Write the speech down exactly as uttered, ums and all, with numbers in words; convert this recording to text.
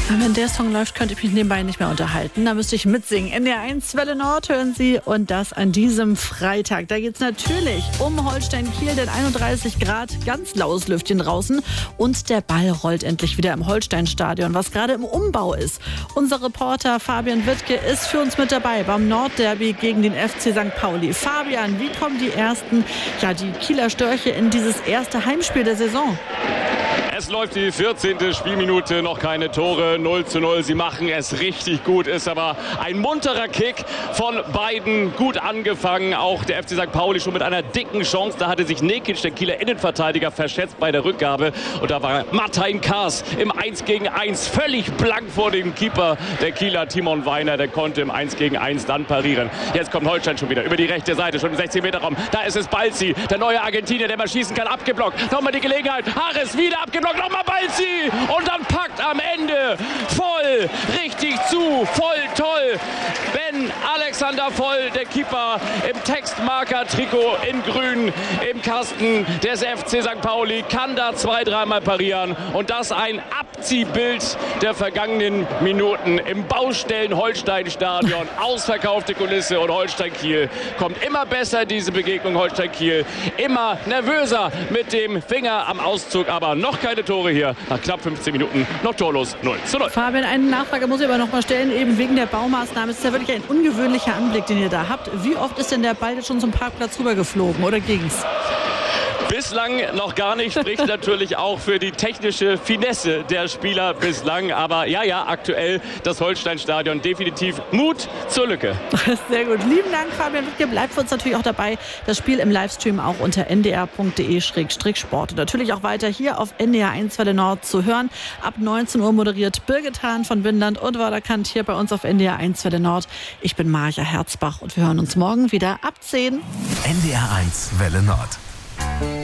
Wenn der Song läuft, könnte ich mich nebenbei nicht mehr unterhalten. Da müsste ich mitsingen. N D R eins Welle Nord hören Sie und das an diesem Freitag. Da geht es natürlich um Holstein Kiel, denn einunddreißig Grad, ganz laues Lüftchen draußen und der Ball rollt endlich wieder im Holstein-Stadion, was gerade im Umbau ist. Unser Reporter Fabian Wittke ist für uns mit dabei beim Nordderby gegen den F C Sankt Pauli. Fabian, wie kommen die ersten, ja die Kieler Störche in dieses erste Heimspiel der Saison? Es läuft die vierzehnte Spielminute, noch keine Tore, null zu null. Sie machen es richtig gut, ist aber ein munterer Kick von beiden, gut angefangen. Auch der F C Sankt Pauli schon mit einer dicken Chance. Da hatte sich Nekic, der Kieler Innenverteidiger, verschätzt bei der Rückgabe. Und da war Martin Kaas im eins gegen eins völlig blank vor dem Keeper. Der Kieler Timon Weiner, der konnte im eins gegen eins dann parieren. Jetzt kommt Holstein schon wieder über die rechte Seite, schon im sechzehn Meter Raum. Da ist es Balzi, der neue Argentinier, der mal schießen kann, abgeblockt. Nochmal die Gelegenheit, Harris wieder abgeblockt. Nochmal Balzi und dann packt am Ende voll, richtig zu, voll toll. Ben Alexander Voll, der Keeper im Textmarker-Trikot in grün im Kasten des F C Sankt Pauli, kann da zwei, dreimal parieren und das ein Abziehbild der vergangenen Minuten im Baustellen-Holstein-Stadion. Ausverkaufte Kulisse und Holstein-Kiel kommt immer besser, diese Begegnung Holstein-Kiel, immer nervöser mit dem Finger am Auszug, aber noch keine Tore hier. Nach knapp fünfzehn Minuten noch torlos, null zu null. Fabian, eine Nachfrage muss ich aber noch mal stellen, eben wegen der Baumaßnahme. Es ist ja wirklich ein ungewöhnlicher Anblick, den ihr da habt. Wie oft ist denn der Ball jetzt schon zum Parkplatz rübergeflogen oder ging's? Bislang noch gar nicht, spricht natürlich auch für die technische Finesse der Spieler bislang. Aber ja, ja, aktuell das Holstein-Stadion definitiv Mut zur Lücke. Sehr gut. Lieben Dank, Fabian Wittke. Bleibt für uns natürlich auch dabei. Das Spiel im Livestream auch unter n d r punkt d e slash sport. Und natürlich auch weiter hier auf N D R eins Welle Nord zu hören. Ab neunzehn Uhr moderiert Birgit Hahn von Windland und Waderkant hier bei uns auf N D R eins Welle Nord. Ich bin Marja Herzbach und wir hören uns morgen wieder ab zehn. N D R eins Welle Nord.